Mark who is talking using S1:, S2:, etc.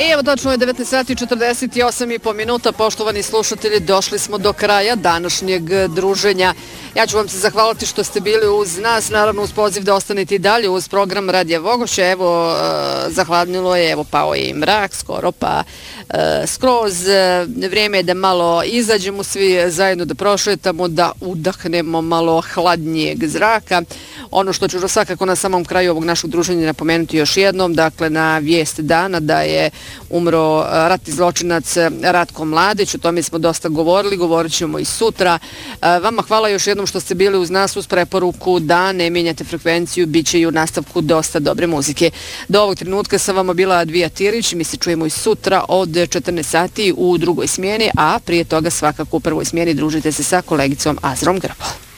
S1: Evo, tačno je 19 sati 48,5 minuta. Poštovani slušatelji, došli smo do kraja današnjeg druženja. Ja ću vam se zahvaliti što ste bili uz nas, naravno uz poziv da ostanete i dalje uz program Radija Vogošća. Evo, zahladnilo je, evo pao je i mrak, skoro pa skroz. Vrijeme je da malo izađemo svi zajedno, da prošetamo, da udahnemo malo hladnijeg zraka. Ono što ću svakako na samom kraju ovog našeg druženja napomenuti još jednom, dakle na vijest dana da je umro ratni zločinac Ratko Mladić, o tome smo dosta govorili, govorit ćemo i sutra. Vama hvala još jednom što ste bili uz nas, uz preporuku da ne mijenjate frekvenciju, bit će i u nastavku dosta dobre muzike. Do ovog trenutka sam vama bila Advija Tirić, mi se čujemo i sutra od 14 sati u drugoj smjeni, a prije toga svakako u prvoj smjeni družite se sa kolegicom Azrom Grbo.